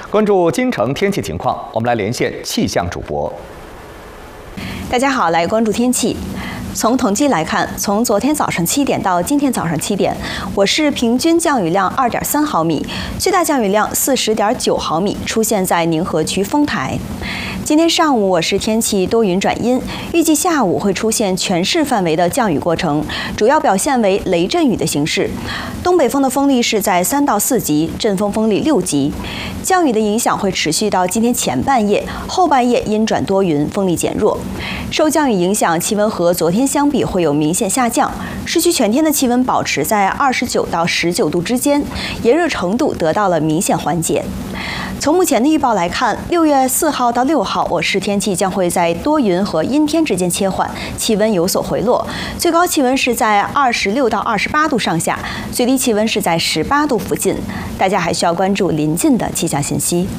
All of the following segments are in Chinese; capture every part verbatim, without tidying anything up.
关注京城天气情况，我们来连线气象主播。 大家好，来关注天气。从统计来看，从昨天早上七点到今天早上七点，我市平均降雨量二点三毫米，最大降雨量四十点九毫米，出现在宁河区丰台。今天上午我市天气多云转阴，预计下午会出现全市范围的降雨过程，主要表现为雷阵雨的形式。东北风的风力是在三到四级，阵风风力六级。降雨的影响会持续到今天前半夜，后半夜阴转多云，风力减弱。受降雨影响，气温和昨天相比会有明显下降，市区全天的气温保持在二十九到十九度之间，炎热程度得到了明显缓解。从目前的预报来看，六月四号到六号，我市天气将会在多云和阴天之间切换，气温有所回落，最高气温是在二十六到二十八度上下，最低气温是在十八度附近。大家还需要关注临近的气象信息。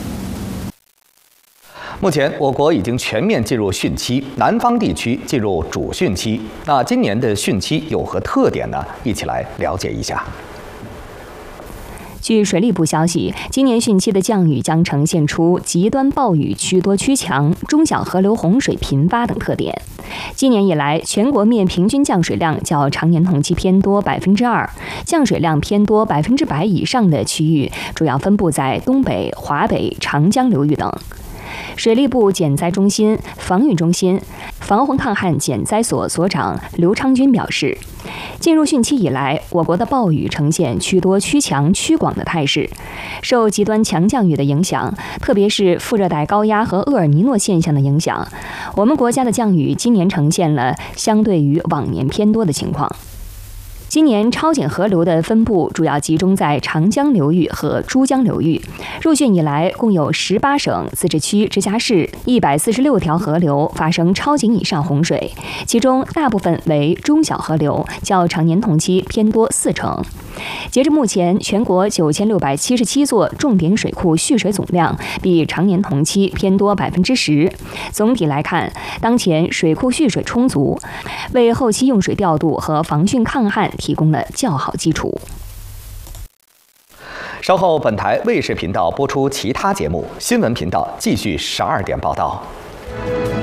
目前，我国已经全面进入汛期，南方地区进入主汛期。那今年的汛期有何特点呢？一起来了解一下。 据水利部消息，今年汛期的降雨将呈现出极端暴雨区多区强、中小河流洪水频发等特点。今年以来，全国面平均降水量较常年同期偏多百分之二，降水量偏多百分之百以上的区域，主要分布在东北、华北、长江流域等。水利部减灾中心、防御中心、防洪抗旱减灾所所长刘昌军表示，进入汛期以来，我国的暴雨呈现区多区强区广的态势。受极端强降雨的影响，特别是副热带高压和厄尔尼诺现象的影响，我们国家的降雨今年呈现了相对于往年偏多的情况。今年超检河流的分布主要集中在长江流域和珠江流域。入汛以来，共有十八省、自治区、直辖市一百四十六条河流发生超警以上洪水，其中大部分为中小河流，较常年同期偏多四成。截至目前，全国九千六百七十七座重点水库蓄水总量比常年同期偏多百分之十。总体来看，当前水库蓄水充足，为后期用水调度和防汛抗旱提供了较好基础。 稍后，本台卫视频道播出其他节目，新闻频道继续十二点报道。